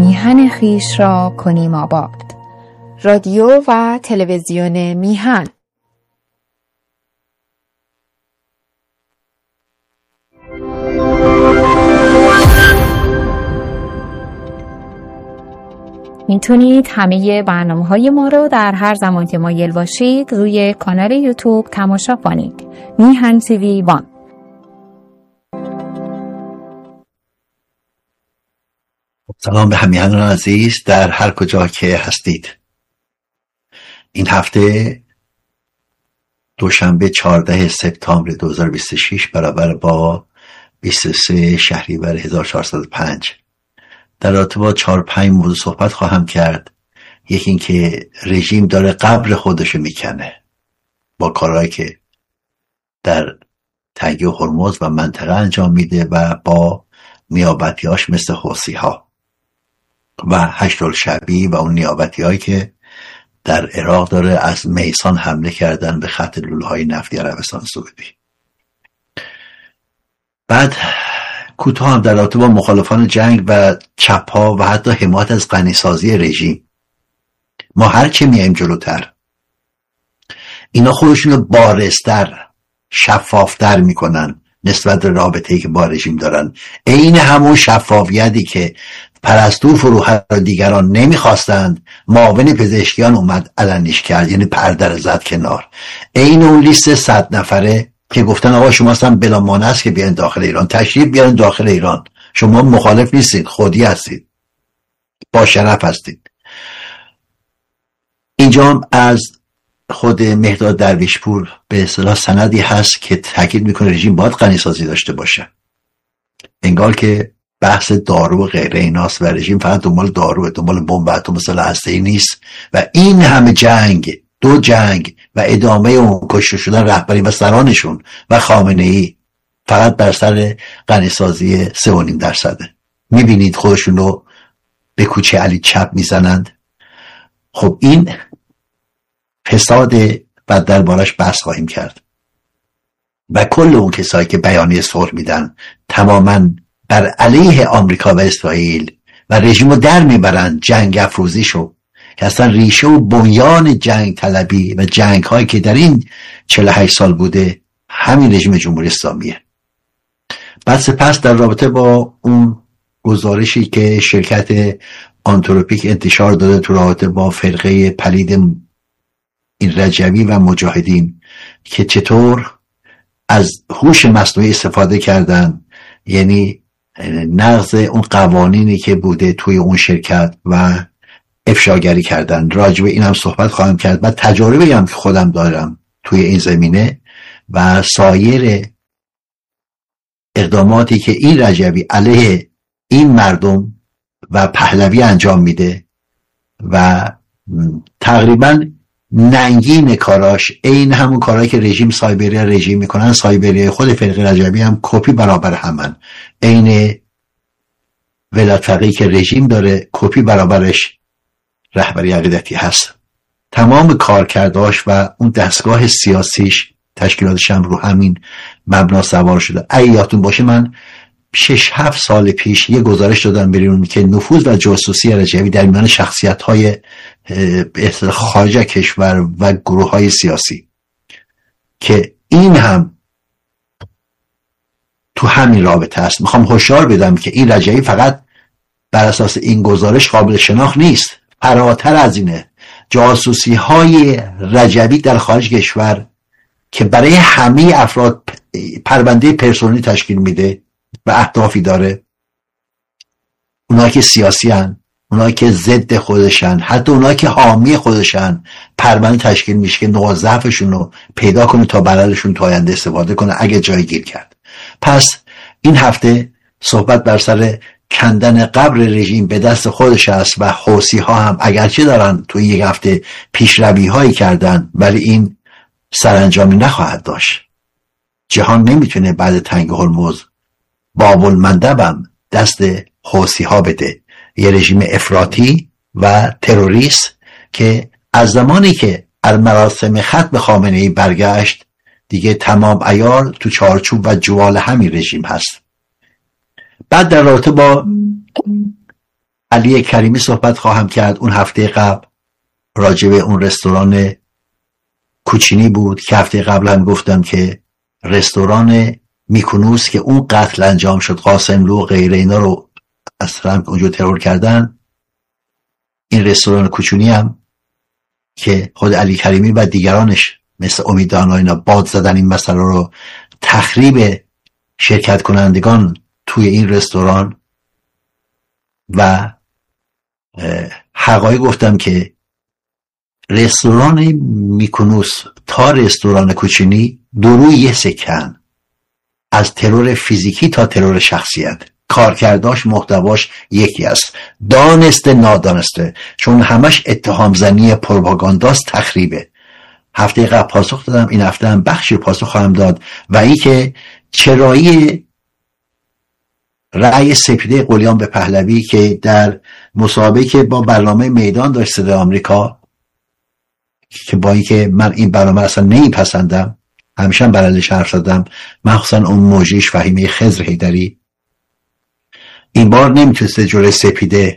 میهن خویش را کنیم آباد. رادیو و تلویزیون میهن. میتونید همه برنامه‌های ما رو در هر زمان که مایل باشید روی کانال یوتیوب تماشا کنید. میهن تیوی 1. سلام به همیهنان عزیز در هر کجا که هستید. این هفته دوشنبه 14 سپتامبر 2026 برابر با 23 شهریور 1405 در رابطه با 4-5 موضوع صحبت خواهم کرد. یکی این که رژیم داره قبر خودشو میکنه با کارهایی که در تنگه هرمز و منطقه انجام میده و با نیابتیاش مثل حوثی‌ها و هشت‌الشعبی و اون نیابتی‌هایی که در عراق داره از میسان حمله کردن به خط لوله‌های نفتی عربستان سعودی. بعد کوتاه هم در رابطه با مخالفان جنگ و چپ‌ها و حتی حمایت از غنیسازی رژیم. ما هرچی میایم جلوتر اینا خودشونو بارزتر شفافتر میکنن نسبت به رابطه‌ای که با رژیم دارن. عین همون شفافیتی که پرستو فروهر و دیگران نمیخواستند، معاون پزشکیان اومد علنیش کرد، یعنی پرده رو زد کنار. عین اون لیست 100 نفره که گفتن آقا شما اصلا بلا مانع است که بیاین داخل ایران، تشریف بیارین داخل ایران، شما مخالف نیستید، خودی هستید، با شرف هستید. اینجا هم از خود مهداد درویشپور به اصطلاح سندی هست که تاکید میکنه رژیم باید غنیسازی داشته باشه، انگار که بحث دارو و غیره ایناست و رژیم فقط دنبال دارو، دنبال بمب اتم سلاح هسته‌ای نیست. و این همه جنگ، 2 جنگ و ادامه اون کشته شدن رهبری و سرانشون و خامنه‌ای فقط بر سر غنیسازی 3.5%. میبینید خودشون رو به کوچه علی چپ میزنند. خب این فساد و دربارش بحث خواهیم کرد. و کل اون کسایی که بیانیه صلح میدن تماماً بر علیه آمریکا و اسرائیل و رژیم رو در میبرن جنگ افروزیشو، که اصلا ریشه و بنیان جنگ طلبی و جنگ هایی که در این 48 سال بوده همین رژیم جمهوری اسلامیه. بعد سپس در رابطه با اون گزارشی که شرکت آنتروپیک انتشار داده تو رابطه با فرقه پلید این رجوی و مجاهدین که چطور از هوش مصنوعی استفاده کردن، یعنی نقض اون قوانینی که بوده توی اون شرکت و افشاگری کردن، راجع به این هم صحبت خواهم کرد. و تجربه‌ای هم که خودم دارم توی این زمینه و سایر اقداماتی که این رجوی علیه این مردم و پهلوی انجام میده و تقریباً ننگین کاراش این همون کارهایی که رژیم سایبری رژیم میکنن، سایبری خود فرقه رجوی هم کپی برابر همن. این ولایت فقیهی که رژیم داره کپی برابرش رهبری عقیدتی هست. تمام کارکرداش و اون دستگاه سیاسیش، تشکیلاتش هم رو همین مبنا سوار شده. اگه یادتون باشه من 6-7 سال پیش یه گزارش دادم بریم که نفوذ و جاسوسی رجوی در میان شخصیت‌های خارج کشور و گروه‌های سیاسی، که این هم تو همین رابطه است. میخوام هشدار بدم که این رجوی فقط بر اساس این گزارش قابل شناخت نیست، فراتر از اینه. جاسوسی‌های رجوی در خارج کشور که برای همه افراد پرونده پرسونلی تشکیل میده و اهدافی داره، اونایی که سیاسی هن، اونایی که ضد خودشن، حتی اونایی که حامی خودشن، پرونده تشکیل میشه که نقاط ضعفشون رو پیدا کنه تا برایشون تا آینده استفاده کنه اگه جای گیر کرد. پس این هفته صحبت بر سر کندن قبر رژیم به دست خودش است و حوثی‌ها هم اگرچه دارن توی یک هفته پیشروی هایی کردن ولی این سرانجامی نخواهد داشت. جهان نمیتونه بعد تنگ هرمز باب المندبم دست حوثی‌ها بده، یه رژیم افراطی و تروریست که از زمانی که از مراسم ختم خامنه‌ای برگشت دیگه تمام عیار تو چارچوب و جوال همین رژیم هست. بعد در رابطه با علی کریمی صحبت خواهم کرد. اون هفته قبل راجع به اون رستوران کوچینی بود که هفته قبل هم گفتم که رستوران میکونوس که اون قتل انجام شد، قاسملو و غیره اینا رو اصلا اونجا ترور کردن، این رستوران کوچینی هم که خود علی کریمی و دیگرانش مثل امید دانا اینا باد زدن این مسئله رو، تخریب شرکت کنندگان توی این رستوران و حقایق گفتم که رستوران میکونوس تا رستوران کوچینی دروی یه سکن، از ترور فیزیکی تا ترور شخصیت، کارکرداش محتواش یکی است، دانسته نادانسته، چون همش اتهام زنی پروپاگانداست، تخریبه. هفته قبل پاسخ دادم، این هفته هم بخشی پاسخ خواهم داد و این که چرایی رأی سپیده قلیان به پهلوی که در مسابقه که با برنامه میدان داشت صدای آمریکا، که با اینکه من این برنامه اصلا نمیپسندم، همیشه برندش حرف زدم، مخصوصا اون موجیش فهیمه خضر حیدری، این بار نمیتونسته جلوی سپیده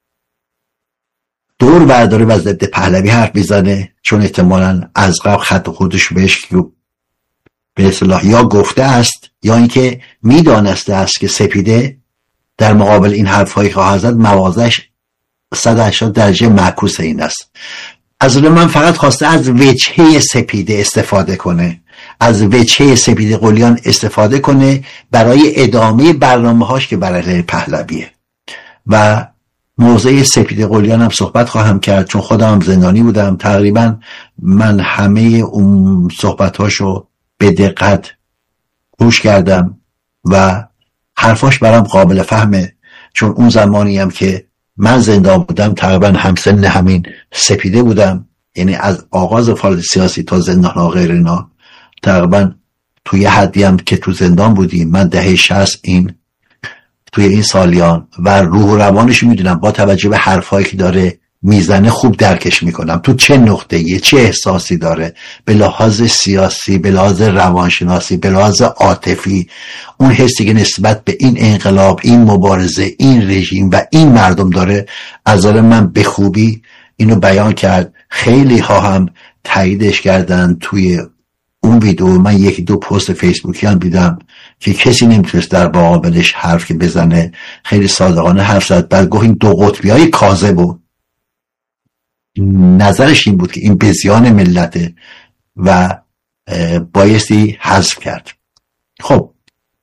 دور برداره و ضد پهلوی حرف بزنه، چون احتمالاً از قبل خط خودش بهش به اصطلاح یا گفته است یا اینکه میدانسته است که سپیده در مقابل این حرف‌های خواهد زد، موازش 180 درجه معکوس این است. از من فقط خواسته از وجهه سپیده استفاده کنه، از وجهه سپیده قلیان استفاده کنه برای ادامه برنامه‌هاش که برای پهلویه. و موضوع سپیده قلیان هم صحبت خواهم کرد، چون خودم هم زندانی بودم، تقریبا من همه اون صحبت‌هاشو به دقت گوش کردم و حرفاش برام قابل فهمه، چون اون زمانی هم که من زندان بودم تقریبا همسن همین سپیده بودم، یعنی از آغاز فعالیت سیاسی تا زندان ها غیر اینا تقریبا توی حدی هم که تو زندان بودیم. من دهه 60 این توی این سالیان و روح و روانش میدونم، با توجه به حرفایی که داره میزنه خوب درکش میکنم تو چه نقطه‌ایه، چه احساسی داره، به لحاظ سیاسی، به لحاظ روانشناسی، به لحاظ عاطفی، اون حسی که نسبت به این انقلاب، این مبارزه، این رژیم و این مردم داره، از نظر من به خوبی اینو بیان کرد. خیلی ها هم تاییدش کردن. توی اون ویدیو من یکی دو پست فیسبوکی هم دیدم که کسی نمیتونست در مقابلش حرف که بزنه، خیلی صادقانه حرف زد. بعد گفت این دو قطبی‌های کاذب بود، نظرش این بود که این به زیان ملته و بایستی حذف کرد. خب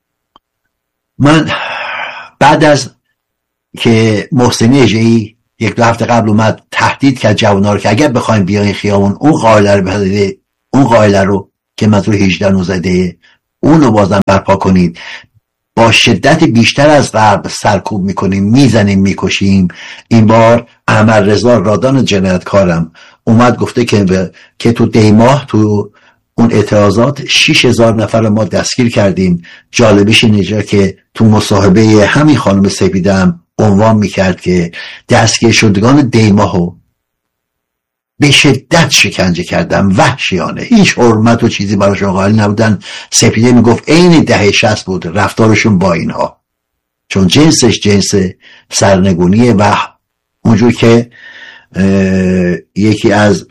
من بعد از که محسنی اژه‌ای یک دو هفته قبل اومد تهدید کرد جوان‌ها رو که اگر بخوایم بیاین خیابون اون قائله رو بزنید، اون قائله رو که منظور 18 نوزده اون رو بازم برپا کنید، با شدت بیشتر از قبل سرکوب میکنیم، میزنیم، میکشیم. این بار احمد رضا رادان جنایتکارم اومد گفته که تو دیماه تو اون اعتراضات 6000 نفر ما دستگیر کردیم. جالبش اینجا که تو مصاحبه همین خانم سپیدم عنوان میکرد که دستگیر شدگان دیماهو به شدت شکنجه کردن، وحشیانه، هیچ حرمت و چیزی براشون قائل نبودن. سپیده میگفت عین دهه 60 بود رفتارشون با اینها، چون جنسش جنس سرنگونیه. و اونجور که یکی از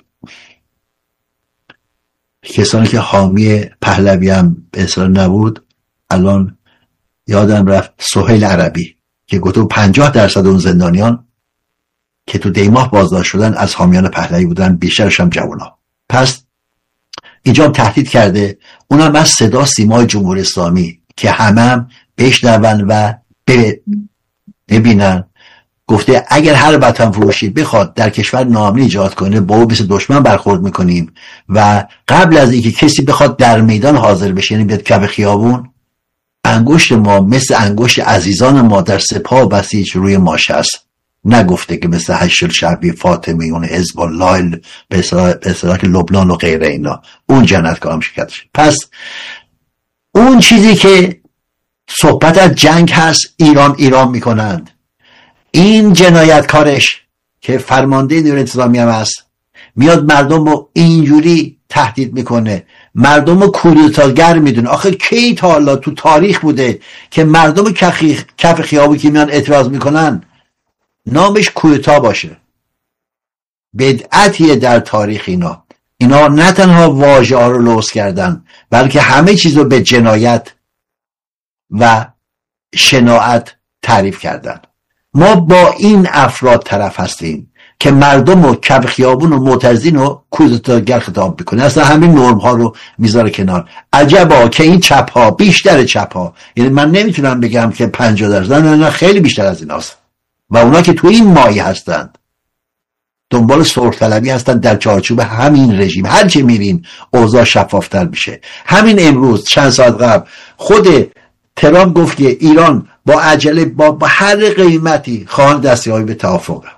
کسانی که حامی پهلوی هم به اصلا نبود، الان یادم رفت، سهیل عربی، که گفت 50% اون زندانیان که تو دیماه بازداشت شدن از حامیان پهلوی بودن، بیشترش هم جوانا. پس اینجا هم تهدید کرده، اونم از صدا سیمای جمهوری اسلامی که همه بشنون و ببینن. گفته اگر هر وطن فروشی بخواد در کشور ناامنی ایجاد کنه، با او مثل دشمن برخورد میکنیم و قبل از اینکه کسی بخواد در میدان حاضر بشه، یعنی بیاد کف خیابون، انگشت ما مثل انگشت عزیزان ما در سپاه و بسیج روی ماشه است. نگفته که مثل هشت شعبی فاطمیون حزب الله به اصطلاح لبنان و غیره اینا، اون جنایتکاران شرکت شد. پس اون چیزی که صحبت از جنگ هست، ایران میکنند. این جنایتکارش که فرمانده نیروی انتظامی هم هست، میاد مردم رو اینجوری تهدید میکنه، مردم رو کودتاگر میدونه. آخه کی تا حالا تو تاریخ بوده که مردم کف خیابون که میان اعتراض میکنن نامش کودتا باشه. بدعتیه در تاریخ اینا نه تنها واژه ها رو لوث کردن، بلکه همه چیز رو به جنایت و شناعت تعریف کردن. ما با این افراد طرف هستیم که مردم و کف خیابون و معترضین و کودتاگر خطاب میکنه، اصلا همین نرم ها رو میذاره کنار. عجبا که این چپ ها، بیشتر چپ ها، یعنی من نمیتونم بگم که 50%، نه خیلی بیشتر از ایناست، و اونا که تو این مایه هستند، دنبال سرخ طلبی هستن در چارچوب همین رژیم. هر چه میرین اوضاع شفافتر میشه. همین امروز چند ساعت قبل خود ترامپ گفت که ایران با عجله با هر قیمتی خواهان دستیابی به توافقه.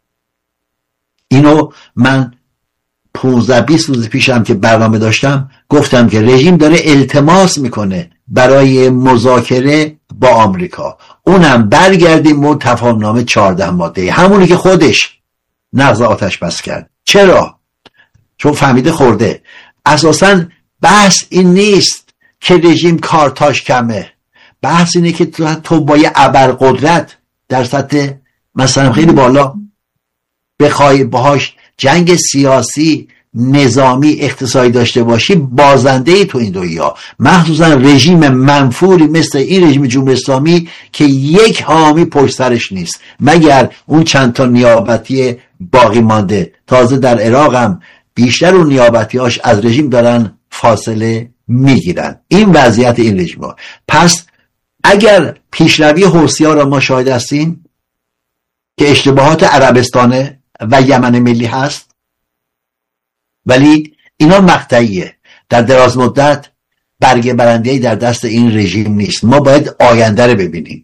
اینو من 15-20 روز پیشم که برنامه داشتم گفتم که رژیم داره التماس میکنه برای مذاکره با آمریکا، اونم برگردیم به تفاهمنامه 14 ماده، همونی که خودش نقض آتش بس کرد. چرا؟ چون فهمیده خورده. اساساً بحث این نیست که رژیم کارتاش کمه، بحث اینه که تو با یه ابرقدرت در سطح مثلا خیلی بالا بخوای باهاش جنگ سیاسی، نظامی، اقتصادی داشته باشی، بازنده ای تو این دنیا. مخصوصا رژیم منفوری مثل این رژیم جمهوری اسلامی که یک حامی پشت سرش نیست مگر اون چند تا نیابتی باقی مانده. تازه در عراق هم بیشتر اون نیابتیاش از رژیم دارن فاصله میگیرن. این وضعیت این رژیم ها. پس اگر پیشروی حوثی‌ها را ما شاهد هستیم که اشتباهات عربستان و یمن ملی هست، ولی اینا مقطعیه، در دراز مدت برگ برنده‌ای در دست این رژیم نیست. ما باید آینده رو ببینیم.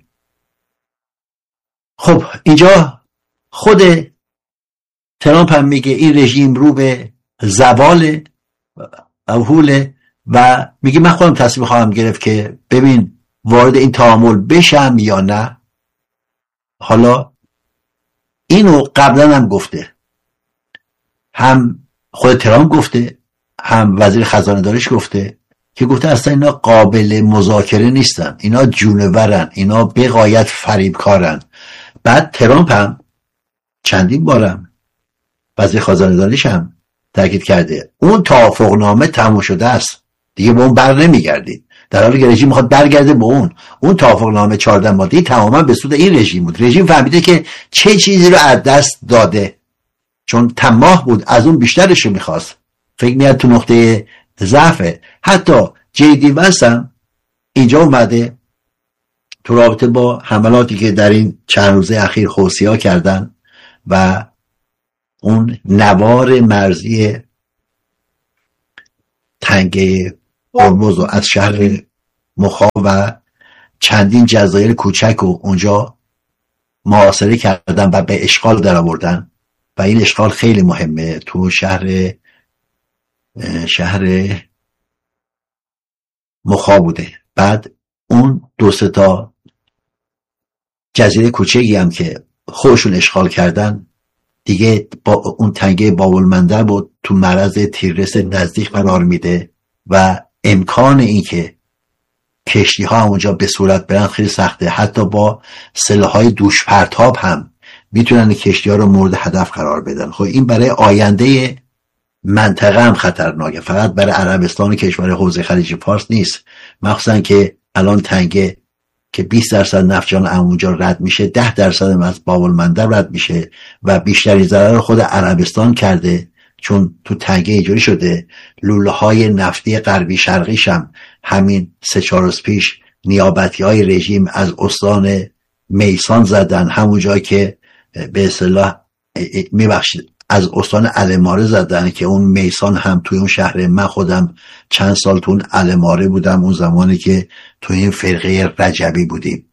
خب اینجا خود ترامپ هم میگه این رژیم رو به زوال اوهوله و میگه من خودم تصمیم خواهم گرفت که ببین وارد این تعامل بشم یا نه. حالا اینو قبلا هم گفته، هم خود ترامپ گفته، هم وزیر خزانه داریش گفته که گفته اصلا اینا قابل مذاکره نیستن، اینا جونورن، اینا به غایت فریبکارن. بعد ترامپ هم چندین بارم وزیر خزانه داریش هم تاکید کرده اون توافقنامه تموم شده است، دیگه به اون بر نمیگردید. در حالی که رژیم میخواد برگرده به اون توافقنامه 14 ماده‌ای تماما به سود این رژیم بود. رژیم فهمیده که چه چیزی رو از دست داده، چون طماع بود، از اون بیشترش رو میخواست، فکر میاد تو نقطه ضعفه. حتی جی وانس هم اینجا اومده تو رابطه با حملاتی که در این چند روزه اخیر حوثی‌ها کردن و اون نوار مرزی تنگه هرمز و از شهر مخا و چندین جزایر کوچک و اونجا محاصره کردن و به اشغال در آوردن و این اشغال خیلی مهمه. تو شهر مخا بوده. بعد اون 2-3 تا جزیره کوچکی هم که خودشون اشغال کردن دیگه با اون تنگه بابالمندر بود تو معرض تیررس نزدیک قرار میده و امکان این که کشتی ها اونجا به صورت برن خیلی سخته. حتی با سلاح‌های دوش پرتاب هم میتونن کشتی ها رو مورد هدف قرار بدن. خب این برای آینده منطقه هم خطرناکه، فقط برای عربستان و کشور حوزه خلیج فارس نیست. مخصوصا که الان تنگه که 20% نفت اونجا رد میشه، 10% از بابالمندر رد میشه و بیشترین ضرر رو خود عربستان کرده، چون تو تنگه اینجوری شده لوله های نفتی غربی شرقیش هم همین 3-4 روز پیش نیابتی های رژیم از استان میسان زدن، همون جایی که به اصطلاح میبخشید از استان علماره زدن که اون میسان هم توی اون شهر. من خودم چند سال تو اون علماره بودم اون زمانی که توی این فرقه رجبی بودیم.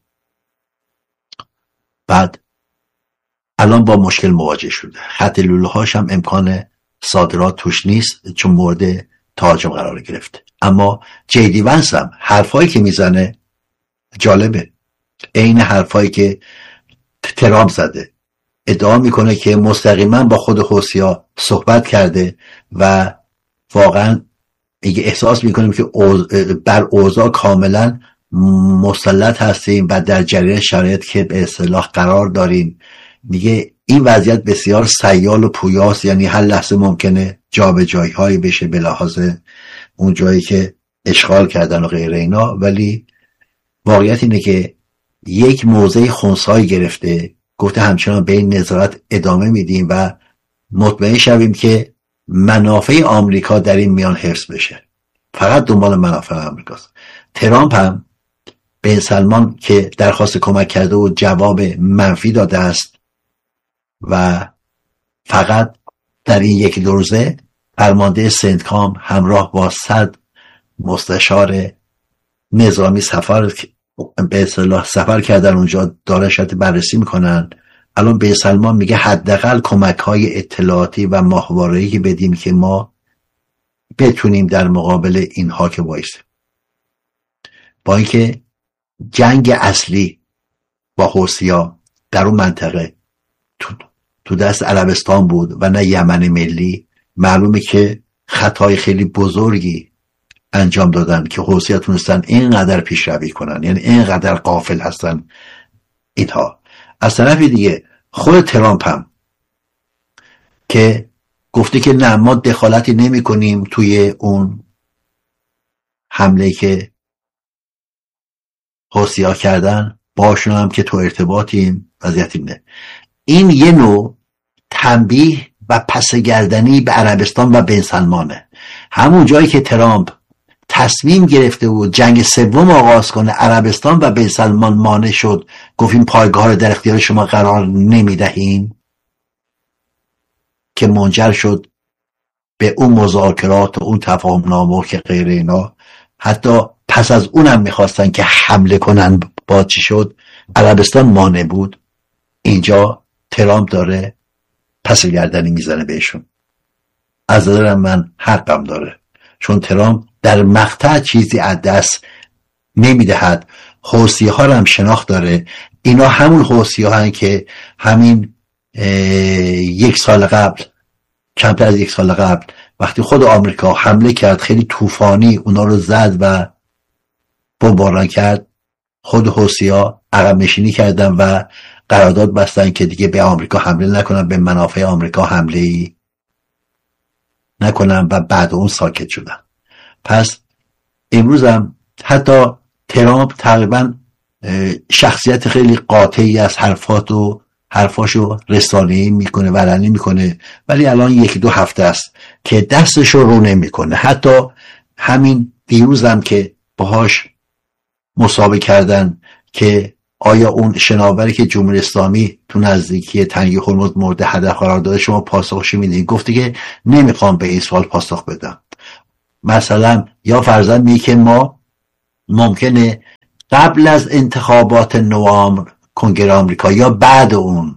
بعد الان با مشکل مواجه شده، خط لوله هاش هم امکان صادرات توش نیست چون مورد تهاجم قرار گرفته. اما جی وانس هم حرفایی که میزنه جالبه، عین حرفایی که ترامپ زده. ادعا میکنه که مستقیما با خود حوثی‌ها صحبت کرده و واقعا احساس میکنیم که بر اوضاع کاملا مسلط هستیم و در جریان شرایط که به اصطلاح قرار داریم میگه این وضعیت بسیار سیال و پویاست، یعنی هر لحظه ممکنه جابجایی هایی بشه به لحاظ اون جایی که اشغال کردن و غیره اینا، ولی واقعیت اینه که یک موضع خنثی گرفته، گفته همچنان به این نظارت ادامه میدیم و مطمئن شویم که منافع آمریکا در این میان حفظ بشه. فقط دنبال منافع آمریکاست. ترامپ هم بن سلمان که درخواست کمک کرده و جواب منفی داده است و فقط در این یک دو روزه فرمانده سنتکام همراه با 100 مستشار نظامی سفر کردن اونجا، دارن شرط بررسی میکنن. الان بن سلمان میگه حداقل کمک‌های اطلاعاتی و ماهواره‌ای که بدیم که ما بتونیم در مقابل اینها که وایسیم. با اینکه جنگ اصلی با حوثی‌ها در اون منطقه تو دست عربستان بود و نه یمن ملی، معلومه که خطای خیلی بزرگی انجام دادن که حوثی‌ها تونستن اینقدر پیشروی کنن، یعنی اینقدر غافل هستن اینها. از طرف دیگه خود ترامپ هم که گفته که نه ما دخالتی نمی کنیم توی اون حمله که حوثی‌ها کردن، باشون هم که تو ارتباطیم، وضعیت اینه. این یه نوع تنبیه و پسگردنی به عربستان و بن سلمانه. همون جایی که ترامپ تصمیم گرفته بود جنگ سوم آغاز کنه، عربستان و بن سلمان مانع شد، گفت این پایگاه رو در اختیار شما قرار نمیدهیم، که منجر شد به اون مذاکرات و اون تفاهمنامه که غیر اینا. حتی پس از اونم میخواستن که حمله کنن، با چی شد؟ عربستان مانع بود. اینجا ترامپ داره پس گردنی میزنه بهشون. از نظر من حقم داره، چون ترامپ در مقطع چیزی از دست نمیدهد. حوثی‌ها هم شناخت داره. اینا همون حوثی‌ها هستن که همین 1 سال قبل، کمتر از 1 سال قبل، وقتی خود آمریکا حمله کرد خیلی طوفانی اونا رو زد و بمباران کرد، خود حوثی‌ها عقب نشینی کردن و قرارداد بستن که دیگه به آمریکا حمله نکنن، به منافع آمریکا حمله ای نکنن و بعد اون ساکت شدن. پس امروز هم حتی ترامپ تقریبا شخصیت خیلی قاطعی از حرفاشو رسانه‌ای میکنه، علنی میکنه، ولی الان 1-2 هفته است که دستشو رو نمیکنه. حتی همین دیروز هم که باهاش مسابقه کردن که آیا اون شناوری که جمهوری اسلامی تو نزدیکی تنگه هرمز مورد هدف قرار داده شما پاسخش میدین، گفته که نمیخوام به این سوال پاسخ بدم. مثلا یا فرضاً میگه که ما ممکنه قبل از انتخابات نوامبر کنگره آمریکا یا بعد اون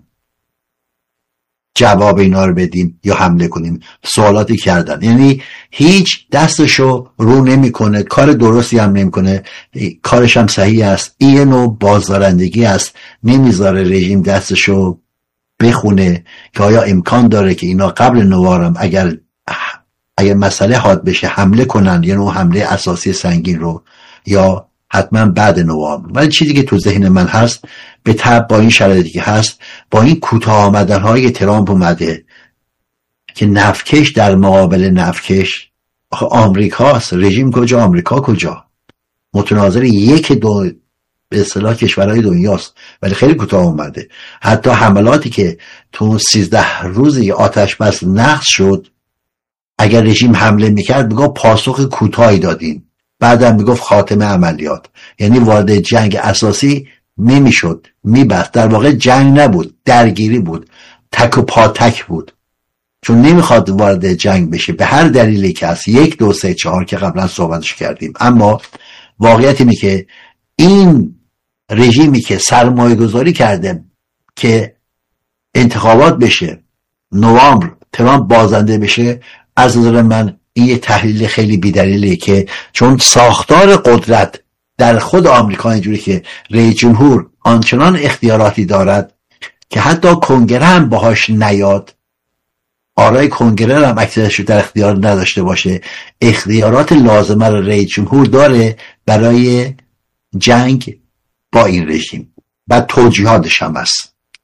جواب اینا رو بدیم یا حمله کنیم. سوالاتی کردن، یعنی هیچ دستشو رو نمیکنه، کار درستی هم نمیکنه، کارش هم صحیح است. این نوع بازدارندگی است. نمیذاره رژیم دستشو بخونه که آیا امکان داره که اینا قبل نوامبر اگر مسئله حاد بشه حمله کنن، یه نوع حمله اساسی سنگین رو، یا حتما بعد نوامبر. ولی چیزی که تو ذهن من هست، به تبع با این شرایطی که هست، با این کوتاه آمدن‌های ترامپ اومده که نفکش در مقابل نفکش، آمریکاست. رژیم کجا؟ آمریکا کجا؟ متناظر 1-2 به اصطلاح کشورهای دنیاست، ولی خیلی کوتاه اومده. حتی حملاتی که تو 13 روزی آتش بس نقض شد، اگر رژیم حمله میکرد میگفت پاسخ کوتاهی دادیم، بعدم میگفت خاتمه عملیات، یعنی وارد جنگ اساسی نمیشد، میبست. در واقع جنگ نبود، درگیری بود، تک و پاتک بود، چون نمیخواد وارد جنگ بشه به هر دلیلی که هست، 1 2 3 4 که قبلا صحبتش کردیم. اما واقعیت اینه که این رژیمی که سرمایه گذاری کرده که انتخابات بشه، نوامبر ترامپ بازنده بشه، از نظر من این یه تحلیل خیلی بی‌دلیله، که چون ساختار قدرت در خود آمریکا اینجوری که رئیس جمهور آنچنان اختیاراتی دارد که حتی کنگره هم باهاش نیاد، آرای کنگره هم اکثرش در اختیار نداشته باشه، اختیارات لازمه رو رئیس جمهور داره برای جنگ با این رژیم و توجیهاتش هم هست.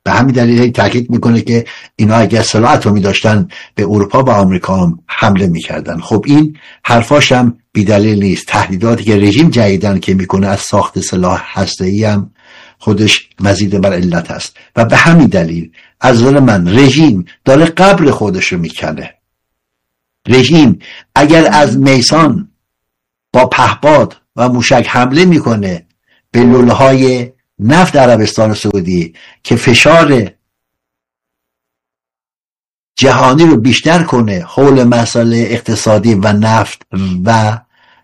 به همین دلیل تاکید میکنه که اینا اگر سلاح اتمی داشتن به اروپا و آمریکا هم حمله میکردن. خب این حرفاش هم بی‌دلیل نیست. تهدیداتی که رژیم جدیدن که میکنه از ساخت سلاح هسته‌ای هم خودش مزید بر علت است و به همین دلیل از نظر من رژیم داره قبر خودش رو میکنه. رژیم اگر از میسان با پهپاد و موشک حمله میکنه به لوله‌های نفت عربستان سعودی که فشار جهانی رو بیشتر کنه حول مسائل اقتصادی و نفت و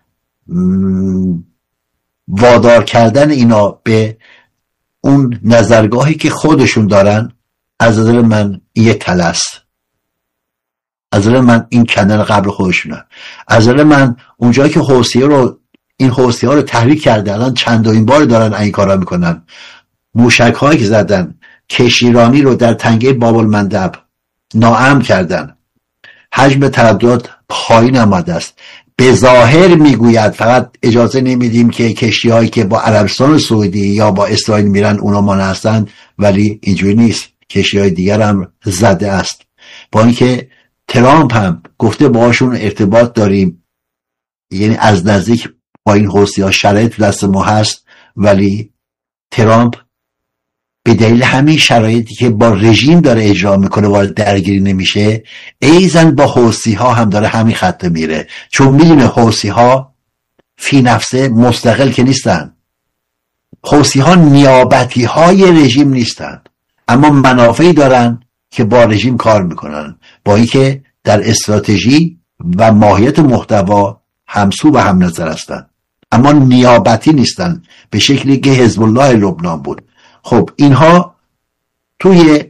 وادار کردن اینا به اون نظرگاهی که خودشون دارن، از نظر من یه تلست، از نظر من این کندن قبر خودشونه. از نظر من اونجایی که این حوثی‌ها رو تحریک کرده الان چندمین بار دارن این کارا میکنن. موشک هایی که زدن کشتیرانی رو در تنگه باب المندب ناامن کردن، حجم ترددات پایین آمده است. به ظاهر میگوید فقط اجازه نمیدیم که کشتی هایی که با عربستان سعودی یا با اسرائیل میرن اونا مانع هستن، ولی اینجوری نیست. کشتی های دیگر هم زده است. با اینکه ترامپ هم گفته باهاشون ارتباط داریم، یعنی از نزدیک با این حوثی‌ها شرایط تو دست ما هست، ولی ترامپ به دلیل همین شرایطی که با رژیم داره اجرا میکنه وارد درگیری نمیشه، ایزن با حوثی‌ها هم داره همین خط میره، چون میدونه حوثی‌ها فی نفسه مستقل که نیستن. حوثی‌ها نیابتی های رژیم نیستن، اما منافعی دارن که با رژیم کار میکنن، با اینکه در استراتژی و ماهیت محتوا همسو و هم نظر هستن، اما نیابتی نیستن به شکلی که حزب الله لبنان بود. خب اینها توی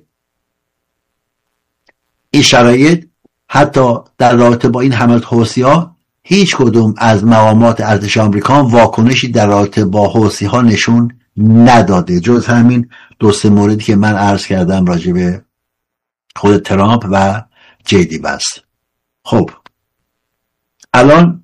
این شرایط حتی در رابطه با این حملات حوثی‌ها هیچ کدوم از مقامات ارتش آمریکا واکنشی در رابطه با حوثی‌ها نشون نداده، جز همین 2-3 موردی که من عرض کردم راجع به خود ترامپ و جیدی بس. خب الان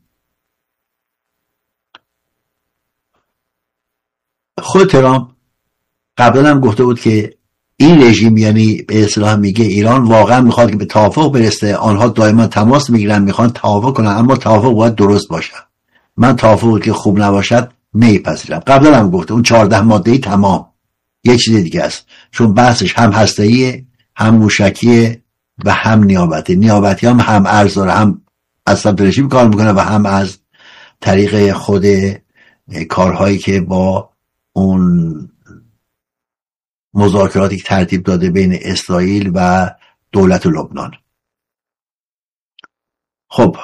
خود ترامپ قبلا هم گفته بود که این رژیم، یعنی به اصطلاح میگه ایران واقعا میخواد که به توافق برسه، آنها دائما تماس میگیرن میخوان توافق کنن، اما توافق باید درست باشه. من توافقی که خوب نباشد نمیپذیرم. قبلا هم گفته اون 14 ماده‌ای تمام یه چیز دیگه است، چون بحثش هم هسته‌ایه، هم موشکیه و هم نیابتی. نیابتی هم ارز داره، هم از سمت رژیم کار میکنه و هم از طریق خود کارهایی که با اون مذاکراتی که ترتیب داده بین اسرائیل و دولت لبنان. خب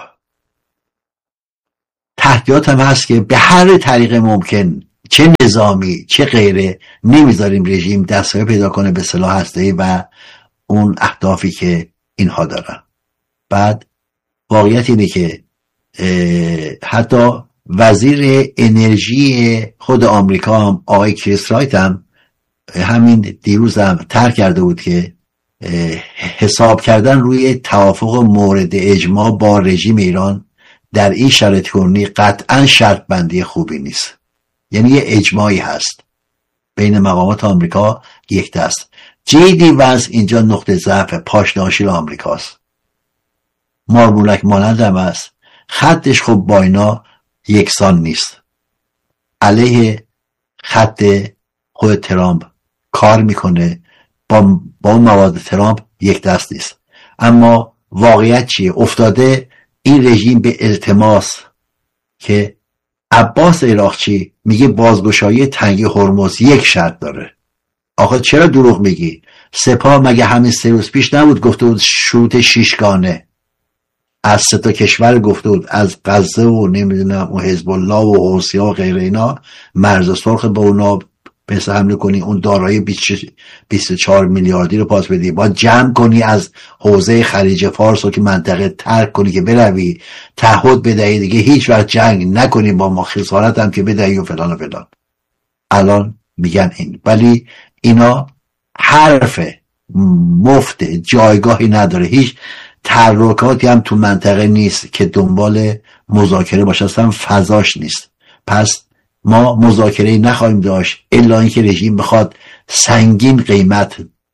تهدیدات هم هست که به هر طریق ممکن، چه نظامی چه غیره، نمیذاریم رژیم دسترسی پیدا کنه به سلاح هسته‌ای و اون اهدافی که اینها دارن. بعد واقعیت اینه که حتی وزیر انرژی خود آمریکا هم آقای کریس رایت هم همین دیروز هم طرح کرده بود که حساب کردن روی توافق مورد اجماع با رژیم ایران در این شرایط کنونی قطعا شرط بندی خوبی نیست. یعنی یه اجماعی هست بین مقامات آمریکا یک دست. جیدی وز اینجا نقطه ضعف پاشناشیل آمریکاست، مارمولک مانند هم هست، خطش خب با اینا یکسان نیست، علیه خط خود ترامپ کار میکنه، با اون مواد ترامپ یک دست نیست. اما واقعیت چیه؟ افتاده این رژیم به التماس که عباس عراقچی میگه بازگشایی تنگه هرمز یک شرط داره. آخه چرا دروغ میگی؟ سپاه مگه همین 3 روز پیش نبود گفته بود شروط 6 گانه از 3 تا کشور گفته بود، از غزه و نمیدونم و حزب الله و حوثی‌ها و غیره اینا، مرز سرخ به اونا پس حمله کنی، اون دارایی 24 میلیاردی رو پاس بدی، باید جمع کنی از حوزه خلیج فارس رو که منطقه ترک کنی که بروی، تعهد بدهی دیگه هیچ وقت جنگ نکنی با ما، خسارت هم که بدهی و فلان و فلان. الان میگن این، ولی اینا حرف مفت، جایگاهی نداره، هیچ تحرکاتی هم تو منطقه نیست که دنبال مذاکره باشه، اصلا فضاش نیست. پس ما مذاکره نخواهیم داشت الا اینکه رژیم بخواد سنگین قیمت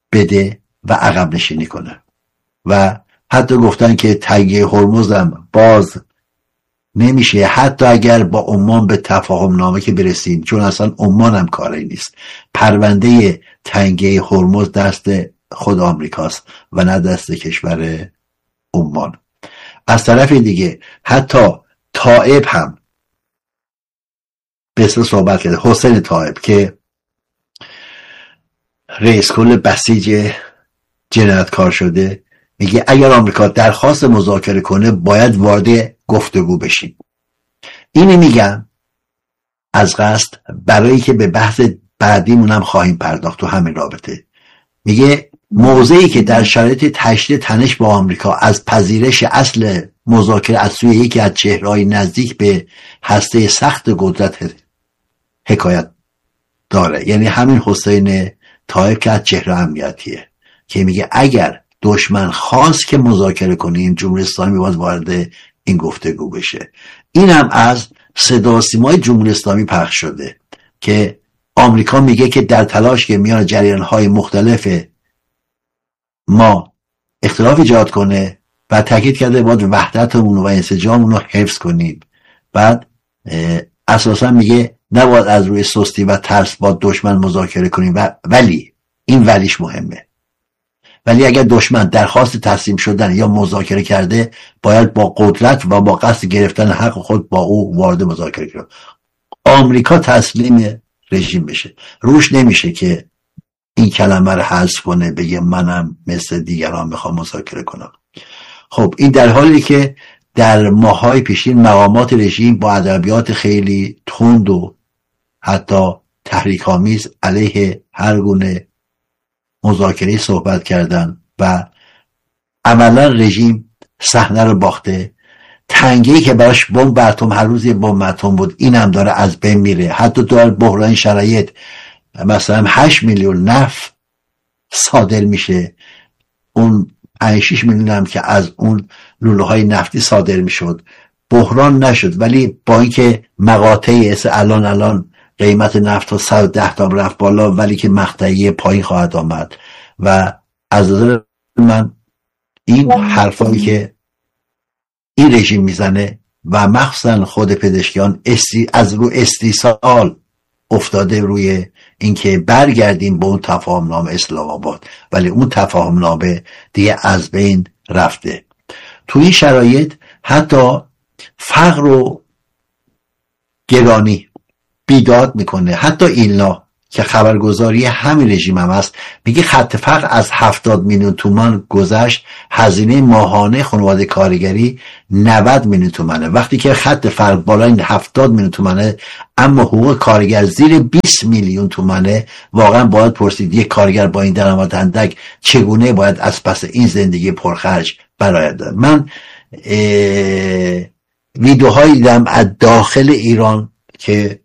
بده و عقب نشینی کنه. و حتی گفتن که تنگه هرمز هم باز نمیشه حتی اگر با عمان به تفاهم نامه که برسیم، چون اصلا عمان هم کاری نیست. پرونده تنگه هرمز دست خود آمریکاست و نه دست کشور عمان. از طرف دیگه حتی طائب هم به اصلا صحبت کرده، حسین طائب که رئیس کل بسیج جنایتکار شده، میگه اگر آمریکا درخواست مذاکره کنه باید وارد گفتگو بشیم. اینو میگم از قصد برای که به بحث بعدیمون هم خواهیم پرداخت تو همین رابطه. میگه موضعی که در شرایط تشدید تنش با آمریکا از پذیرش اصل مذاکره از سوی یکی از چهره‌های نزدیک به هسته سخت قدرت حکایت داره، یعنی همین حسین طائب که از چهره امنیتیه که میگه اگر دشمن خواست که مذاکره کنیم جمهوری اسلامی باید وارد این گفتگو بشه. این هم از صدا و سیمای جمهوری اسلامی پخش شده که آمریکا میگه که در تلاش که میان جریان‌های مختلف ما اختلاف ایجاد کنه و تاکید کرده باید وحدتمون و انسجاممون رو حفظ کنیم. بعد اساسا میگه نباید از روی سستی و ترس با دشمن مذاکره کنیم ولی این ولیش مهمه. ولی اگر دشمن درخواست تسلیم شدن یا مذاکره کرده باید با قدرت و با قصد گرفتن حق خود با او وارد مذاکره کنه. آمریکا تسلیم رژیم بشه، روش نمیشه که این کلمه رو حذف کنه بگه منم مثل دیگران میخوام مذاکره کنم. خب این در حالی که در ماهای پیشین مقامات رژیم با ادبیات خیلی تند و حتی تحریک‌آمیز علیه هر گونه مذاکره صحبت کردن و عملا رژیم صحنه رو باخته. تنگه‌ای که براش بمب اتم هر روز یه بمب اتم بود این هم داره از بین میره. حتی در بحران شرایط مثلا 8 میلیون نفت صادر میشه، اون 5-6 میلیون هم که از اون لوله های نفتی صادر میشد بحران نشد. ولی با اینکه مقاطعی الان قیمت نفت تا 110 تا رفت بالا ولی که مقطعی پایین خواهد آمد. و از نظر من این حرفایی که این رژیم میزنه و مخصوصا خود پزشکیان از رو استیصال افتاده روی اینکه برگردیم به اون تفاهم نامه اسلام آباد، ولی اون تفاهم نامه دیگه از بین رفته. تو این شرایط حتی فقر و گرانی بیداد میکنه. حتی ایلنا که خبرگزاری همین رژیم هم هست میگه خط فقر از 70 میلیون تومان گذشت، هزینه ماهانه خانواده کارگری 90 میلیون تومانه، وقتی که خط فقر بالای 70 میلیون تومانه اما حقوق کارگر زیر 20 میلیون تومانه. واقعا باید پرسید یک کارگر با این درآمد اندک چگونه باید از پس این زندگی پرخرج برآید. من ویدیوهایی دیدم از داخل ایران که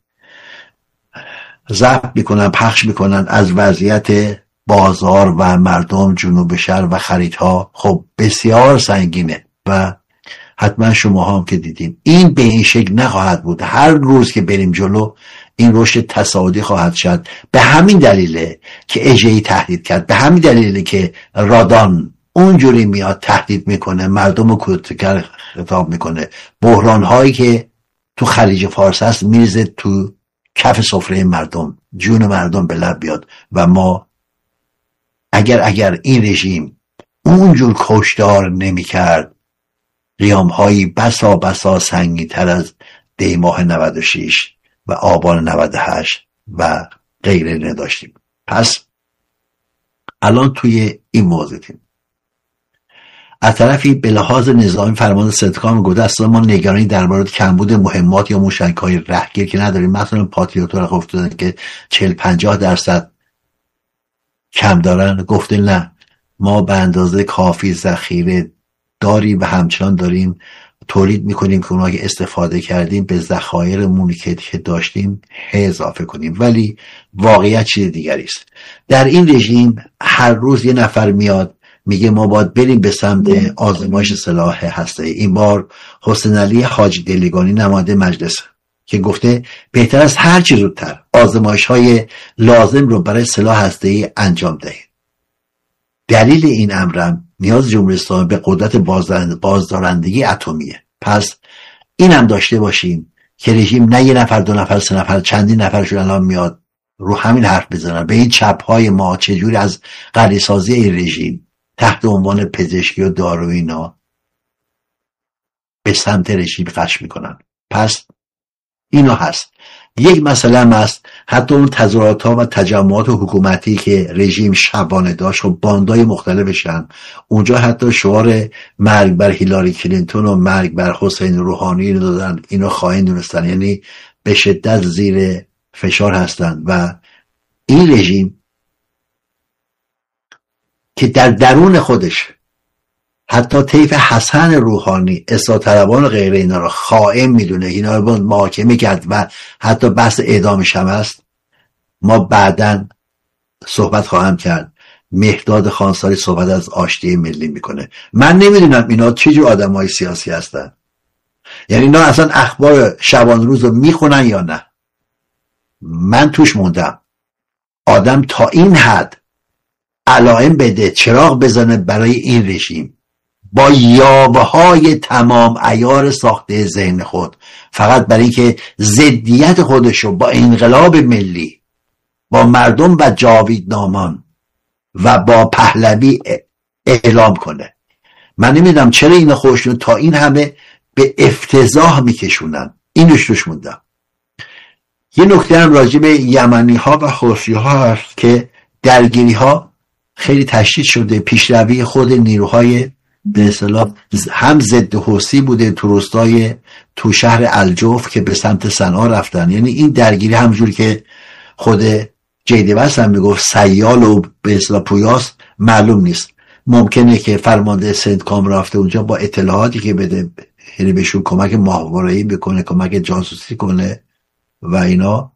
ضبط میکنن پخش میکنن از وضعیت بازار و مردم جنوب شهر و خریدها. خب بسیار سنگینه و حتما شما هم که دیدین این به این شکل نخواهد بود. هر روز که بریم جلو این رشد تصاعدی خواهد شد. به همین دلیله که اژه‌ای تهدید کرد، به همین دلیله که رادان اونجوری میاد تهدید میکنه، مردم رو کودتگر خطاب میکنه. بحران هایی که تو خلیج فارس هست میرزه تو کف سفره مردم، جون مردم به لب بیاد. و ما اگر این رژیم اونجور کشتار نمی کرد قیامهایی بسا سنگین تر از دی ماه 96 و آبان 98 و غیره نداشتیم. پس الان توی این موضوعیم. از طرفی به لحاظ نظامی فرمان صدقام گفته اصلا ما نگرانی درباره کمبود مهمات یا موشک‌های رهگیر که نداریم. مثلا پاتریوت رو گفته دادن که 40-50% کم دارن، گفته نه ما به اندازه کافی ذخیره داریم و همچنان داریم تولید میکنیم که اونها که استفاده کردیم به ذخایرمون که داشتیم اضافه کنیم. ولی واقعیت چیز دیگری است. در این رژیم هر روز یه نفر میاد میگه ما باید بریم به سمت آزمایش سلاح هسته‌ای. این بار حسین علی حاجی دلیگانی نماینده مجلس که گفته بهتر از هر چیز زودتر آزمایش‌های لازم رو برای سلاح هسته‌ای انجام دهید. دلیل این امرم نیاز جمهوری اسلامی به قدرت بازدارندگی اتمیه. پس این هم داشته باشیم که رژیم نه یه نفر، دو نفر، سه نفر، چندین نفرشون الان میاد رو همین حرف بزنن به این چپ‌های ما چجوری از غنی‌سازی این رژیم تحت عنوان پزشکی و دارو اینا به سمت رژیم خش میکنن. پس اینا هست. یک مسئله هم هست، حتی اون تظاهرات ها و تجمعات حکومتی که رژیم شبانه داشت، خب باندای مختلفشن اونجا، حتی شعار مرگ بر هیلاری کلینتون و مرگ بر حسین روحانی دادن. اینو خائن دونستن، یعنی به شدت زیر فشار هستن. و این رژیم که در درون خودش حتی طیف حسن روحانی، اصلاح طلبان و غیره اینا رو خائن میدونه، اینا رو محاکمه کرد و حتی بحث اعدامش هم هست. ما بعداً صحبت خواهم کرد. مهداد خانساری صحبت از آشتی ملی میکنه. من نمیدونم اینا چه جور آدمای سیاسی هستن، یعنی اینا اصلا اخبار شبان روز رو میخونن یا نه. من توش موندم. آدم تا این حد علائم بده، چراغ بزنه برای این رژیم با یاوه‌های تمام عیار ساخته ذهن خود، فقط برای اینکه ضدیت خودشو با انقلاب ملی، با مردم و جاویدنامان و با پهلوی اعلام کنه. من نمیدونم چرا اینا خودشون تا این همه به افتضاح میکشونن. اینوش توش موندم. یه نکته هم راجع به یمنی ها و حوثی ها هست که درگیری ها خیلی تشدید شده. پیشروی خود نیروهای به اصطلاح هم ضد حوثی بوده تو شهر الجوف که به سمت صنعا رفتن. یعنی این درگیری همجور که خود جیدوست هم میگفت سیال و به اصطلاح پویاس معلوم نیست. ممکنه که فرمانده سندکام رفته اونجا با اطلاعاتی که بده، یعنی بهشون کمک ماهواره‌ای بکنه، کمک جاسوسی کنه و اینا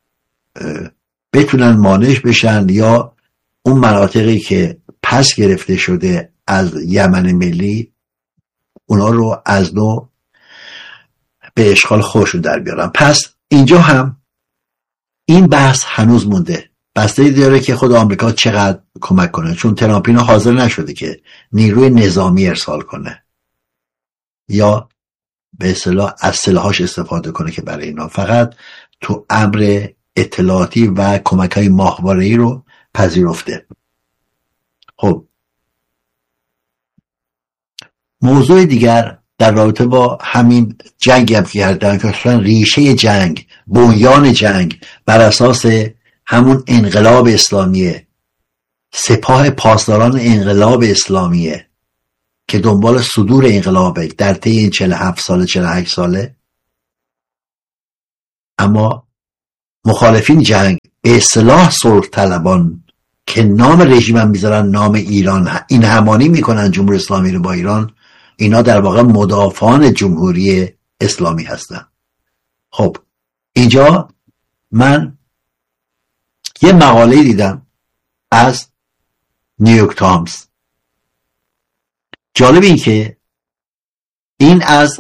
بتونن مانع بشن، یا اون مناطقی که پس گرفته شده از یمن ملی اونا رو از نو به اشغال خودشون در بیارن. پس اینجا هم این بحث هنوز مونده. بستگی داره که خود آمریکا چقدر کمک کنه، چون ترامپ اینا حاضر نشده که نیروی نظامی ارسال کنه یا به اصطلاح از سلاحاش استفاده کنه که برای اینا فقط تو امر اطلاعاتی و کمک‌های ماهواره‌ای رو پذیرفته. خب موضوع دیگر در رابطه با همین جنگی هم که کردن که اصلا ریشه جنگ، بنیان جنگ بر اساس همون انقلاب اسلامیه، سپاه پاسداران انقلاب اسلامیه که دنبال صدور انقلابه در طی این 47 ساله 48 ساله. اما مخالفین جنگ به اصطلاح صلح طلبان که نام رژیم هم میذارن نام ایران، این همانی میکنن جمهوری اسلامی رو با ایران، اینا در واقع مدافعان جمهوری اسلامی هستن. خب اینجا من یه مقاله دیدم از نیویورک تایمز. جالب این که این از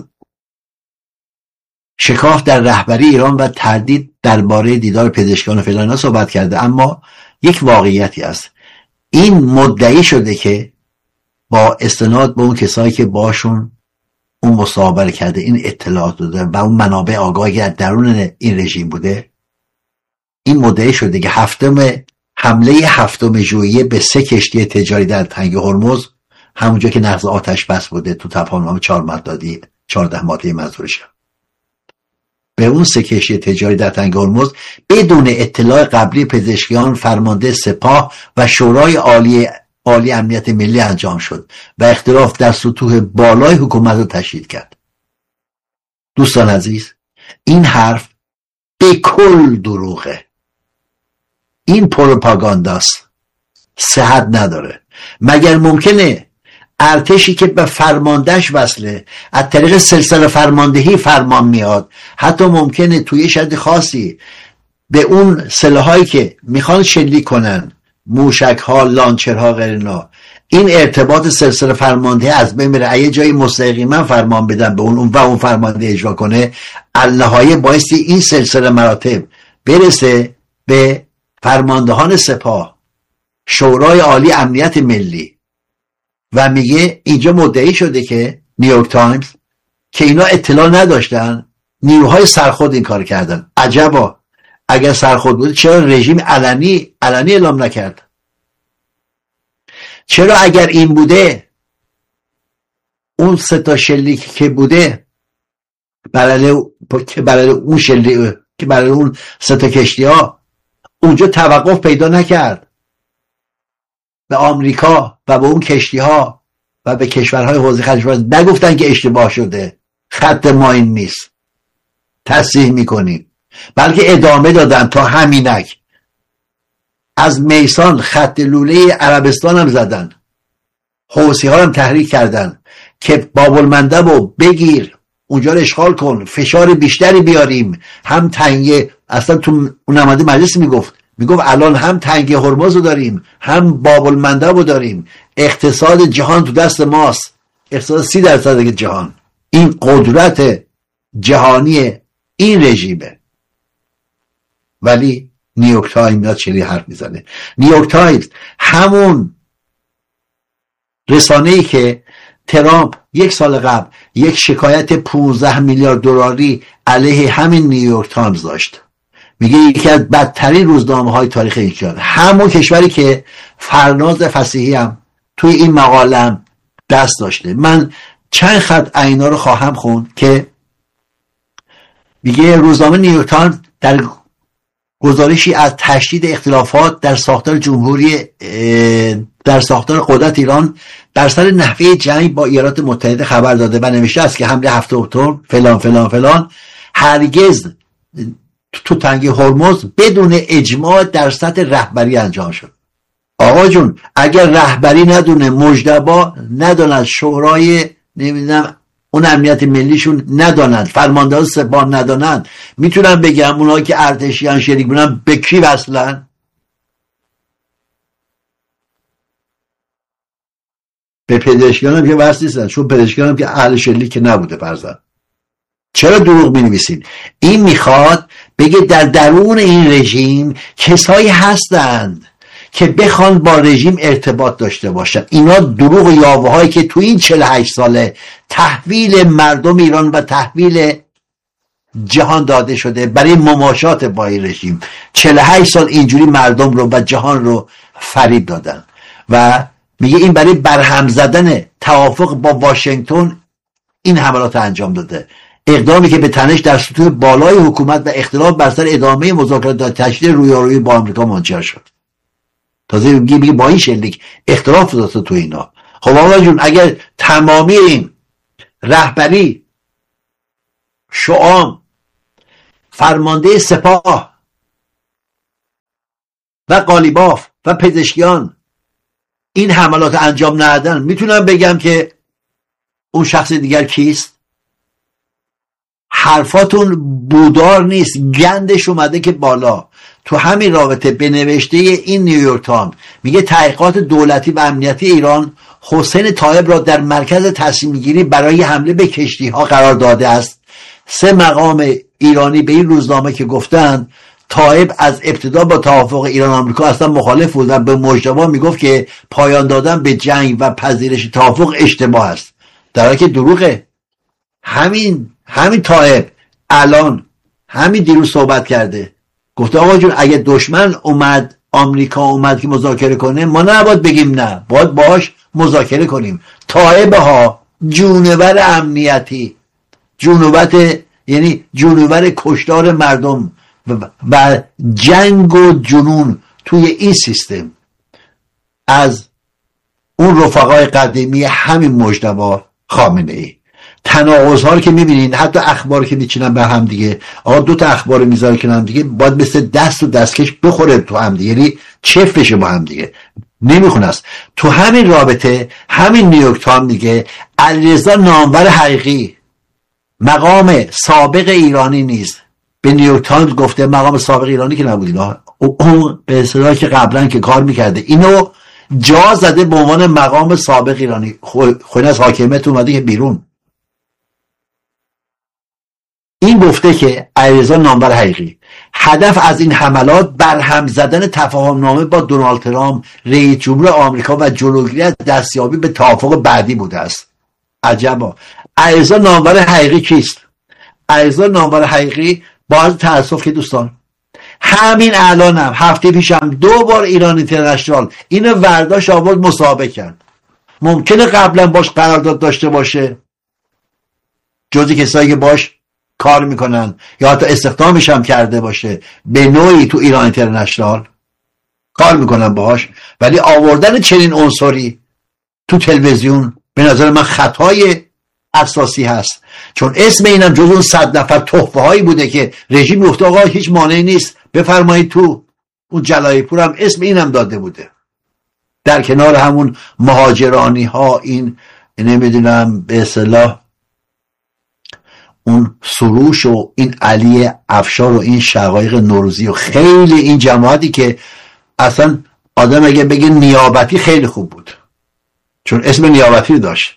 شکاف در رهبری ایران و تردید درباره دیدار پزشکان و فلان صحبت کرده، اما یک واقعیتی است. این مدعی شده که با استناد به اون کسایی که باشون اون مصاحبه کرده، این اطلاعات داده و اون منابع آگاهی در درون این رژیم بوده، این مدعی شده که حمله 7 ژوئیه به 3 کشتی تجاری در تنگ هرمز، همونجا که نقض آتش بس بوده تو تفاهم 14 ماده منظورشه، به اون 3 کشتی تجاری در تنگ هرمز بدون اطلاع قبلی پزشکیان، فرمانده سپاه و شورای عالی امنیت ملی انجام شد و اختلاف در سطوح بالای حکومت رو تشدید کرد. دوستان عزیز، این حرف به کل دروغه. این پروپاگانداست، صحت نداره. مگر ممکنه ارتشی که به فرماندهش وصله از طریق سلسله فرماندهی فرمان میاد، حتی ممکنه توی شد خاصی به اون سلاحایی که میخوان شلیک کنن، موشک ها، لانچر ها، غیرنا، این ارتباط سلسله فرماندهی از بین بره، یه جایی مستقیما فرمان بدن به اون و اون فرمانده اجرا کنه، النهایه بایستی این سلسله مراتب برسه به فرماندهان سپاه شورای عالی امنیت ملی و میگه اینجا مدعی شده که نیویورک تایمز که اینا اطلاع نداشتن، نیروهای سرخود این کار کردن. عجبا، اگر سرخود بوده چرا رژیم علنی اعلام نکرد؟ چرا اگر این بوده اون 3 شلیک که بوده برای اون شلیک که برای اون 3 کشتی ها اونجا توقف پیدا نکرد؟ به آمریکا و به اون کشتی ها و به کشورهای حوزه خلیج فارس نگفتن که اشتباه شده، خط ما این نیست، تصحیح میکنیم، بلکه ادامه دادن تا همینک. از میسان خط لوله عربستان هم زدن، حوثی ها هم تحریک کردن که باب المندب رو بگیر، اونجا رو اشغال کن، فشار بیشتری بیاریم. هم تنگه، اصلا تو اون نماینده مجلس میگفت الان هم تنگه هرمز رو داریم، هم باب المندب رو داریم، اقتصاد جهان تو دست ماست، اقتصاد 30% جهان. این قدرت جهانی این رژیمه. ولی نیویورک تایمز میاد چلی حرف میزنه. نیویورک تایمز همون رسانه‌ای که ترامپ 1 سال قبل یک شکایت 15 میلیارد دلاری علیه همین نیویورک تایمز داشت، میگه یکی از بدترین روزنامه‌های تاریخ این کشور، همون کشوری که فرناز فصیحی هم توی این مقالم دست داشته. من چند خط اینا رو خواهم خوند که میگه روزنامه نیویورک تایمز در گزارشی از تشدید اختلافات در ساختار جمهوری در ساختار قدرت ایران بر سر نحوه جنگ با ایالات متحده خبر داده و نوشته است که حمله 7 اکتبر فلان فلان فلان هرگز تو تنگه هرمز بدون اجماع در سطح رهبری انجام شد. آقا جون، اگر رهبری ندونه، مجتبی ندونن، شورای نمیدونم اون امنیت ملیشون ندانند، فرماندهان سپاه ندانند، میتونن بگم اونایی که ارتشیان شریک بودن به کی وصلن؟ به پزشکیان هم که وصل نیستن، چون پزشکیان هم که اهل شلیک که نبوده فرزن. چرا دروغ می‌نویسین؟ این میخواد بگه در درون این رژیم کسایی هستند که بخوان با رژیم ارتباط داشته باشن. اینا دروغ و یاوه‌هایی که تو این 48 ساله تحویل مردم ایران و تحویل جهان داده شده برای مماشات با این رژیم. 48 سال اینجوری مردم رو و جهان رو فریب دادن و میگه این برای برهم زدن توافق با واشنگتن این حملات انجام داده. اقدامی که به تنش در سطوح بالای حکومت و اختلاف بر سر ادامه مذاکرات در تشدید رویارویی با آمریکا منجر شد. تازه میگه با این شلیک اختلاف داشته تو اینا. خب آقا جون، اگر تمامی این رهبری، شعام، فرمانده سپاه و قالیباف و پزشکیان این حملات انجام ندادن، میتونم بگم که اون شخص دیگر کیست؟ حرفاتون بودار نیست، گندش اومده که بالا. تو همین رابطه به نوشته این نیویورک تایمز میگه تحقیقات دولتی و امنیتی ایران حسین طایب را در مرکز تصمیم گیری برای حمله به کشتی ها قرار داده است. 3 مقام ایرانی به این روزنامه که گفتند طایب از ابتدا با توافق ایران آمریکا اصلا مخالف بود و به مجتبی میگفت که پایان دادن به جنگ و پذیرش توافق اشتباه است، در حالی که دروغه. همین طایب الان همین دیروز صحبت کرده، گفته آقا جون اگه دشمن اومد، آمریکا اومد که مذاکره کنه، ما نباید بگیم نه، باید باهاش مذاکره کنیم. طایب ها جونور امنیتی، یعنی جونور کشتار مردم و جنگ و جنون توی این سیستم از اون رفقای قدیمی همین مجتبی خامنه ای. تناقض‌ها رو که می‌بینین، حتی اخبار که میچینن به هم دیگه، آقا 2 تا اخبار میذاره که هم دیگه باید مثل دست و دستکش بخوره تو هم دیگه، یعنی چف بشه با هم دیگه، نمیخونه است. تو همین رابطه همین نیویورک تایمز میگه علیرضا نامور حقیقی، مقام سابق ایرانی نیست، به نیویورک تایمز گفته مقام سابق ایرانی که نبود، اون به اصطلاح که قبلا که کار میکرده اینو جا زده به عنوان مقام سابق ایرانی. خود از حاکمیت اومده که بیرون. این این گفته که علیرضا نامور حقیقی هدف از این حملات برهم زدن تفاهمنامه با دونالد ترامپ رئیس جمهور آمریکا و جلوگیری از دستیابی به توافق بعدی بوده است. عجبا. علیرضا نامور حقیقی کیست؟ علیرضا نامور حقیقی با تأسف که دوستان همین الانم هفته پیشم 2 بار ایران اینترنشنال اینو ورداشت آورد مسابقه کرد. ممکنه قبلا باش قرارداد داشته باشه، جزی کسایی که باش کار میکنن یا حتی استخدامش هم کرده باشه، به نوعی تو ایران اینترنشنال کار میکنن باهاش، ولی آوردن چنین عنصری تو تلویزیون به نظر من خطای اساسی هست، چون اسم اینم جز اون 100 نفر تحفه هایی بوده که رژیم گفته آقا هیچ مانعی نیست بفرمایید تو. اون جلای پور هم اسم اینم داده بوده، در کنار همون مهاجرانی ها، این نمیدونم به اصطلاح اون سروش و این علی افشار و این شقایق نوروزی و خیلی این جماعتی که اصلا آدم اگه بگه نیابتی خیلی خوب بود، چون اسم نیابتی داشت،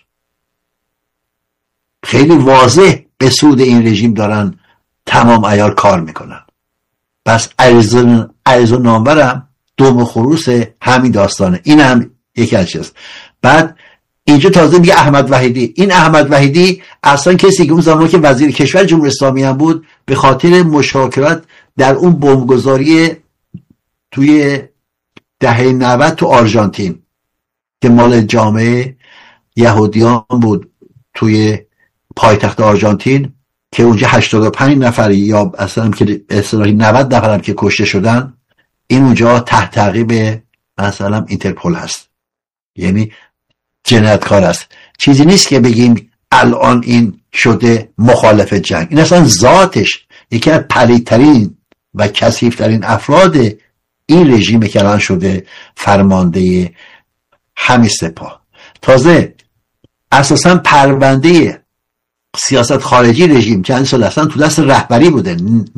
خیلی واضح به سود این رژیم دارن تمام عیار کار میکنن. پس علیرضا نامورم دوم خروس همین داستانه. این هم یکی از چیز. بعد اینجا تازه میگه احمد وحیدی. این احمد وحیدی اصلا کسی که اون زمان که وزیر کشور جمهوری اسلامی هم بود به خاطر مشارکت در اون بمبگذاری توی دهه 90 تو آرژانتین که مال جامعه یهودیان بود توی پایتخت آرژانتین، که اونجا 85 نفر یا اصلا که اصطلاحی 90 نفر هم که کشته شدن، این اونجا تحت تعقیب مثلا اینترپل هست، یعنی جنایتکار است. چیزی نیست که بگیم الان این شده مخالف جنگ. این اصلا ذاتش یکی از پلیدترین و کثیف‌ترین افراد این رژیم که الان شده فرمانده همین سپاه. تازه اساسا پرونده سیاست خارجی رژیم چند سال اصلا تو دست رهبری بوده،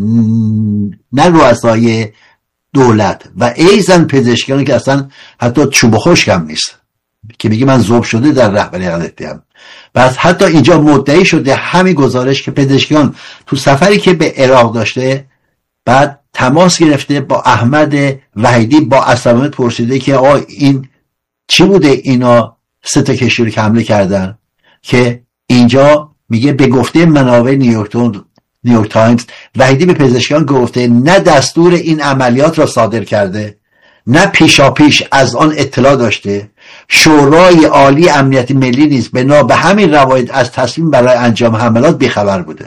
نه رؤسای دولت و ایزن پزشکیان که اصلا حتی چوب خشک هم نیست که میگه من ذوب شده در رهبری قدرتیم. بس حتی اینجا مدعی شده همین گزارش که پزشکیان تو سفری که به عراق داشته بعد تماس گرفته با احمد وحیدی، با عصبانیت پرسیده که آقا این چی بوده اینا 3 کشتی رو که حمله کردن، که اینجا میگه به گفته منابع نیویورک تایمز وحیدی به پزشکان گفته نه دستور این عملیات را صادر کرده، نه پیشاپیش از آن اطلاع داشته. شورای عالی امنیت ملی نیز بنا به همین روایت از تصمیم برای انجام حملات بیخبر بوده.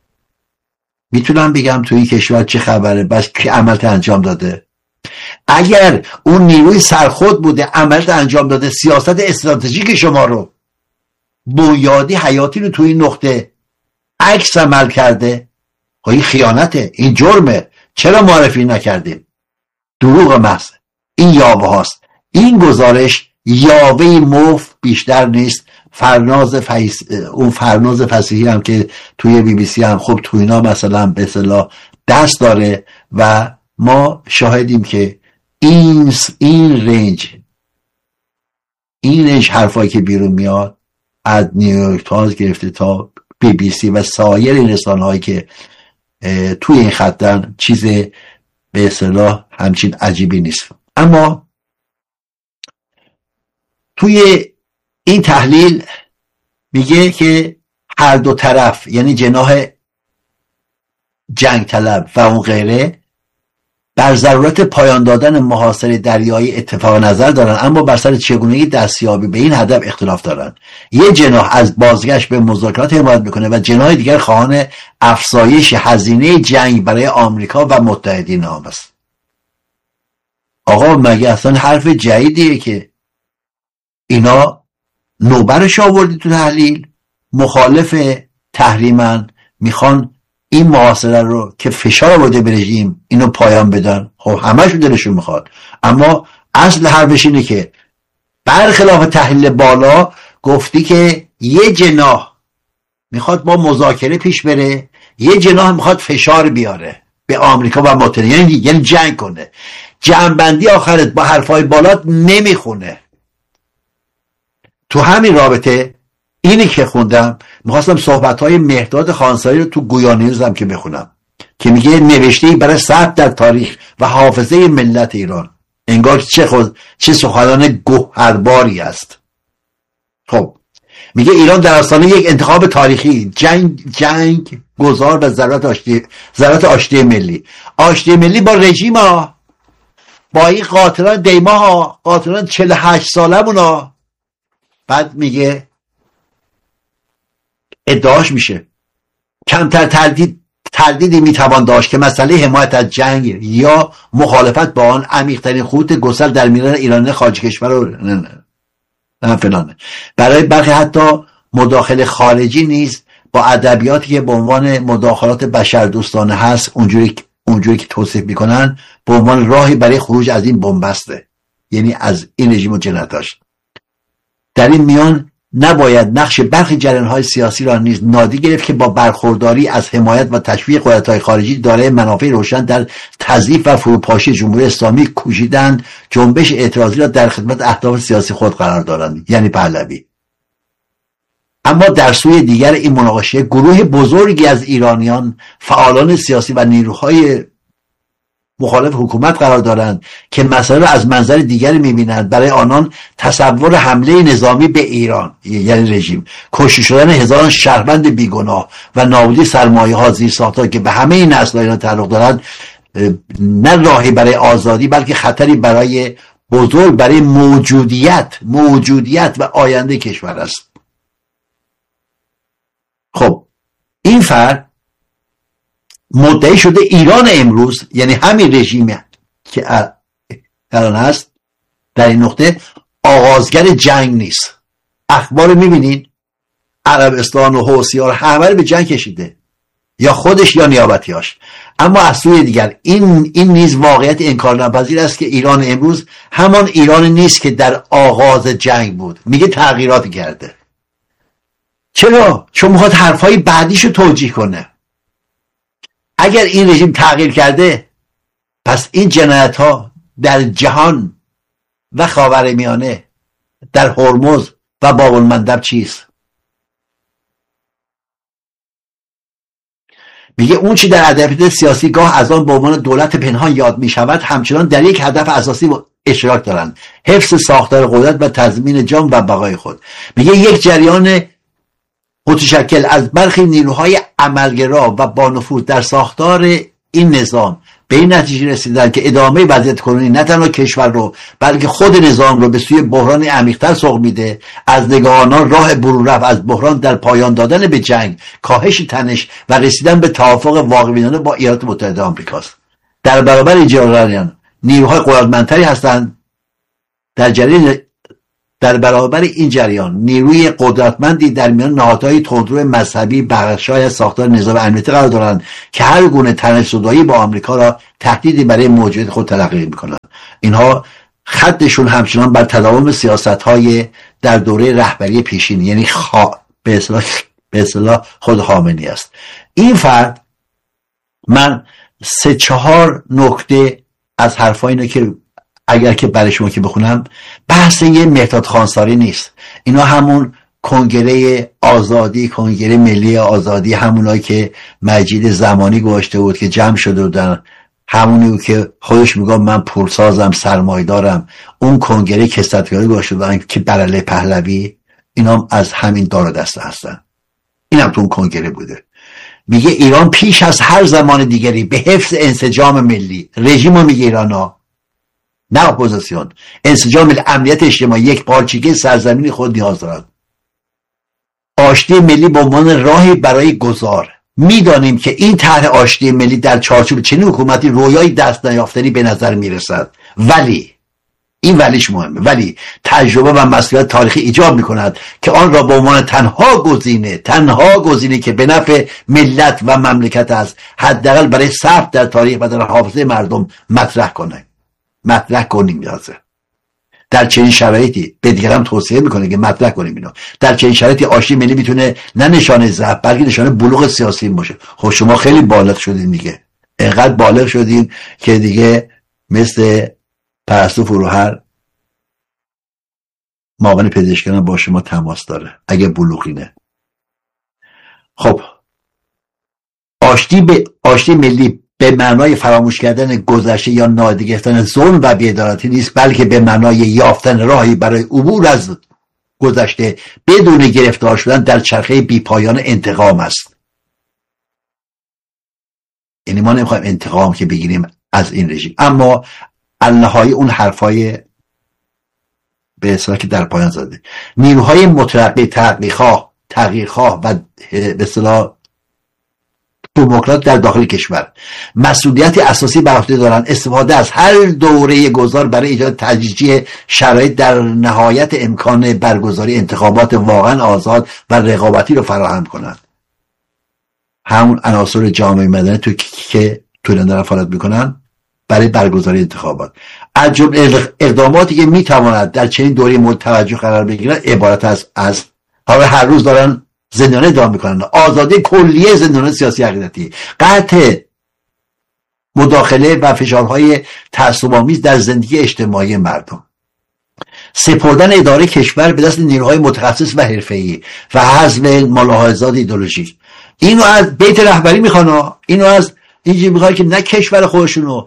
میتونم بگم توی این کشور چه خبره، بس کی عملیات انجام داده؟ اگر اون نیروی سرخود بوده عملیات انجام داده، سیاست استراتژیک شما رو، بنیادی حیاتی رو توی این نقطه عکس عمل کرده، این خیانته، این جرمه، چرا معرفی نکردیم؟ دروغ محض. این یاوه هاست. این گزارش یاوه مفت بیشتر نیست. اون فرناز فصیحی هم که توی بی بی سی هم خب توی اینا مثلا به اصطلاح دست داره و ما شاهدیم که این رنج حرفایی که بیرون میاد از نیویورک تایمز گرفته تا بی بی سی و سایر این رسانه‌هایی که توی این خطن چیز به اصطلاح همچین عجیبی نیست. اما توی این تحلیل میگه که هر دو طرف، یعنی جناح جنگ طلب و اون غیره، در ضرورت پایان دادن محاصره دریایی اتفاق نظر دارن، اما بر سر چگونگی دستیابی به این هدف اختلاف دارن. یه جناح از بازگشت به مذاکرات حمایت میکنه و جناح دیگر خواهان افزایش هزینه جنگ برای آمریکا و متحدین آن است. آقا مگه اصلا حرف جدیدیه که اینا نوبرش آوردی تو تحلیل؟ مخالف تحریمن، میخوان این محاصره رو که فشار آورده به رژیم اینو پایان بدن. خب همه‌شون دلشون میخواد، اما اصل حرفش اینه که برخلاف تحلیل بالا گفتی که یه جناح میخواد با مذاکره پیش بره، یه جناح میخواد فشار بیاره به آمریکا و متحدین، یعنی جنگ کنه. جمع‌بندی آخرت با حرفای بالات نمیخونه. تو همین رابطه اینی که خوندم، میخواستم صحبت‌های مهرداد خانساری رو تو گویانیوزم که بخونم که میگه نوشته‌ای برای ثبت در تاریخ و حافظه ملت ایران. انگار چه سخنان گوهرباری است. خب میگه ایران در آستانه یک انتخاب تاریخی، جنگ گذار و ضرورت آشتی ملی. آشتی ملی با رژیم ها، با این قاتلان دیما ها، قاتلان 48 سالمون ها. بعد میگه ادعاش میشه کمتر تردیدی میتوان داشت که مسئله حمایت از جنگ یا مخالفت با آن عمیق‌ترین خطوط گسل در میان ایران خارج کشور و فلانه. برای برخی حتی مداخله خارجی نیز با ادبیاتی که به عنوان مداخلات بشردوستانه هست، اونجوری که توصیف میکنن، به عنوان راهی برای خروج از این بنبسته، یعنی از این رژیم و جنایتاش. در این میان نباید نقش برخی جریان‌های سیاسی را نیز نادیده گرفت که با برخورداری از حمایت و تشویق قدرت‌های خارجی دارای منافع روشن در تضعیف و فروپاشی جمهوری اسلامی کوشیدند جنبش اعتراضی را در خدمت اهداف سیاسی خود قرار دادند، یعنی پهلوی. اما در سوی دیگر این مناقشه گروه بزرگی از ایرانیان، فعالان سیاسی و نیروهای مخالف حکومت قرار دارند که مسئله را از منظر دیگری می‌بینند. برای آنان تصور حمله نظامی به ایران، یعنی رژیم، کشته شدن هزاران شهروند بیگناه و نابودی سرمایه‌ها، زیرساخت‌ها که به همه این نسل‌ها اینا تعلق دارند، نه راهی برای آزادی بلکه خطری برای بزرگ برای موجودیت و آینده کشور است. خب این فرد مدعی شده ایران امروز، یعنی همین رژیمی که الان هست، در این نقطه آغازگر جنگ نیست. اخبار میبینین عربستان و حوثی‌ها همه رو به جنگ کشیده، یا خودش یا نیابتیاش. اما از سوی دیگر این نیز واقعیت انکارناپذیر است که ایران امروز همان ایران نیست که در آغاز جنگ بود. میگه تغییراتی کرده. چرا؟ چون میخواد حرفای بعدیشو توجیه کنه. اگر این رژیم تغییر کرده، پس این جنایت ها در جهان و خاورمیانه، در هرمز و باب المندب چیست؟ میگه اون چی در ادبیات سیاسی گاه از آن به عنوان دولت پنهان یاد میشود، همچنان در یک هدف اساسی اشتراک دارند: حفظ ساختار قدرت و تضمین جان و بقای خود. میگه یک جریان متشکل از برخی نیروهای عملگرا و با نفوذ در ساختار این نظام به این نتیجه رسیدن که ادامه وضعیت کنونی نه تنها کشور رو بلکه خود نظام رو به سوی بحران عمیق‌تر سوق میده. از نگاه آنها راه برون رفت از بحران در پایان دادن به جنگ، کاهش تنش و رسیدن به توافق واقع‌بینانه با ایالات متحده آمریکاست. در برابر این جریان نیروهای قدرتمندتری هستند. در برابر این جریان نیروی قدرتمندی در میان نهادهای تندرو مذهبی بخش‌های ساختار نظام امنیتی قرار دارند که هر گونه تنش‌زدایی با آمریکا را تهدیدی برای موجودیت خود تلقی می‌کنند. اینها خطشون همچنان بر تداوم سیاست‌های در دوره رهبری پیشین، یعنی به اصطلاح خود خامنه‌ای است. این فرد، من 3-4 نکته از حرفای اینه که اگر که برای شما که بخونم، بحث یه مهرداد خانساری نیست. اینا همون کنگره آزادی، کنگره ملی آزادی، همونایی که مجید زمانی گذاشته بود که جمع شده بودن، همونی که خودش میگه من پولسازم، سرمایه‌دارم، اون کنگره کثرت‌گرایی گذاشته بودن که بر علیه پهلوی، اینا هم از همین دار و دسته هستن. این هم تو اون کنگره بوده. میگه ایران پیش از هر زمان دیگری به حفظ انسجام ملی، رژیم میگه ایرانا، نه اپوزیسیون، انسجام امنیت اجتماعی، یک پارچگی سرزمین خود نیاز دارد. آشتی ملی به عنوان راهی برای گذار. میدانیم که این طرح آشتی ملی در چارچوب چنین حکومتی رویای دست نیافتنی به نظر میرسد، ولی این ولیش مهمه، ولی تجربه و مسئولیت تاریخی ایجاب میکند که آن را به عنوان تنها گزینه که به نفع ملت و مملکت است، حداقل برای ثبت در تاریخ و در حافظه مردم مطرح کنیم. نیازه در چنین شرایطی به دیگران توصیه میکنه که مطرح کنیم اینو. در چنین شرایطی آشتی ملی میتونه نه نشانه ضعف بلکه نشانه بلوغ سیاسی باشه. خب شما خیلی بالغ شدین دیگه، اینقدر بالغ شدین که دیگه مثل پرستو فروهر معاون پزشکان با شما تماس داره اگه بلوغینه. خب آشتی ملی به معنای فراموش کردن گذشته یا نادیده گرفتن ظلم و بی‌عدالتی نیست، بلکه به معنای یافتن راهی برای عبور از گذشته بدون گرفتار شدن در چرخه بی‌پایان انتقام است. یعنی ما نمیخوایم انتقام که بگیریم از این رژیم، اما النهایی اون حرفای به اصطلاح که در پایان زده، نیروهای مترقی تغییرخواه و به اصطلاح دموکرات در داخل کشور مسئولیتی اساسی بر عهده دارند استفاده از هر دوره گذار برای ایجاد تدریجی شرایط در نهایت امکان برگزاری انتخابات واقعا آزاد و رقابتی رو فراهم کنند. همون عناصر جامعه مدنی که تو دارن فعالیت میکنن برای برگزاری انتخابات، از جمله اقداماتی که میتواند در چنین دوره مورد توجه قرار بگیرد عبارت از حالا هر روز دارن زندانه ادعا میکنن آزادی کلیه زندانه سیاسی عقیدتی، قطع مداخله و فشارهای تعصب‌آمیز در زندگی اجتماعی مردم، سپردن اداره کشور به دست نیروهای متخصص و حرفه‌ای و حذف ملاحظات ایدئولوژیک. اینو از بیت رهبری میخوان، اینو از اینجوری میخوان که نه کشور خودشونو،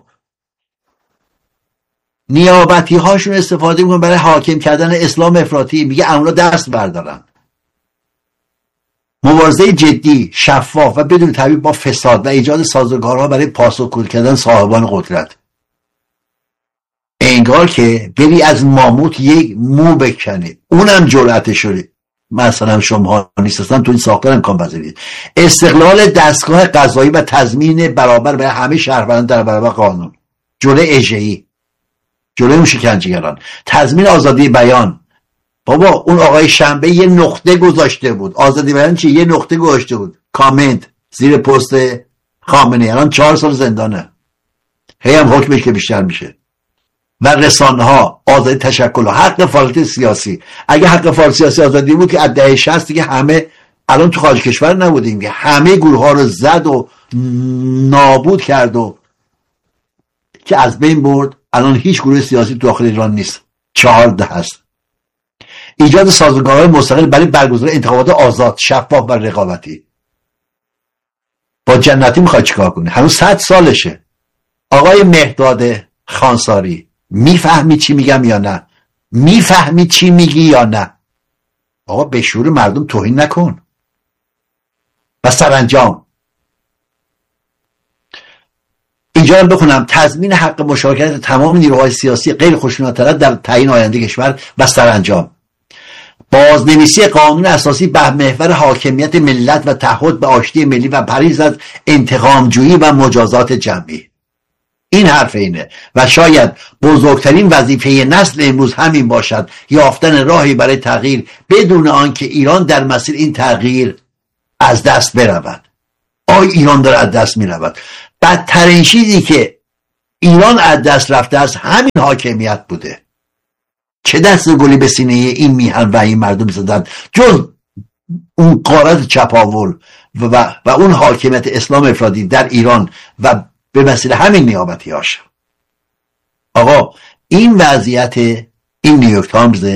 نیابتی هاشون استفاده میکنن برای حاکم کردن اسلام افراطی. میگه اونا دست بردارن. مبارزه جدی، شفاف و بدون تبعیض با فساد و ایجاد سازوکارها برای پاسخگو کردن صاحبان قدرت. انگار که بری از ماموت یک مو بکنی، اونم جرأتش شده. مثلا شما نیستن تو این ساختار امکان پذیرید. استقلال دستگاه قضایی و تضمین برابر برای همه شهروندان در برابر قانون، جلوی اژه‌ای، جلوی اون شکنجهگران، تضمین آزادی بیان. بابا اون آقای شنبه یه نقطه گذاشته بود. آزادی بیان چی؟ یه نقطه گذاشته بود، کامنت زیر پست خامنه‌ای. الان 4 سال زندانه، هی هم حکمش که بیشتر میشه. و رسانه ها، آزادی تشکل ها، حق فعالیت سیاسی. اگه حق فعالیت سیاسی آزادی بود که از دهه 60 دیگه همه الان تو خارج کشور نبودیم که همه گروه ها رو زد و نابود کرد و که از بین برد. الان هیچ گروه سیاسی تو داخل ایران نیست، 14 هست. ایجاد سازوکارهای مستقل برای برگزاری انتخابات آزاد، شفاف و رقابتی. با جنتی میخواد چیکار کنه؟ هنوز 100 سالشه. آقای مهداد خانساری، میفهمی چی میگم یا نه؟ میفهمی چی میگی یا نه؟ آقا به شعور مردم توهین نکن. و سرانجام اینجا هم بخونم: تضمین حق مشارکت تمام نیروهای سیاسی غیر خشونت‌طلب در تعیین آینده کشور. و سرانجام بازنویسی قانون اساسی به محور حاکمیت ملت و تعهد به آشتی ملی و پرهیز از انتقام‌جویی و مجازات جمعی. این حرف اینه و شاید بزرگترین وظیفه نسل امروز همین باشد، یافتن راهی برای تغییر بدون آنکه ایران در مسیر این تغییر از دست برود. ایران داره از دست میرود. بدترین چیزی که ایران از دست رفته است همین حاکمیت بوده. چه دست گلی به سینه این میهن و این مردم زدن جز اون غارت چپاول و اون حاکمیت اسلام افراطی در ایران و به وسیله همین نیابتی هاش. آقا این وضعیت این نیویورک تایمز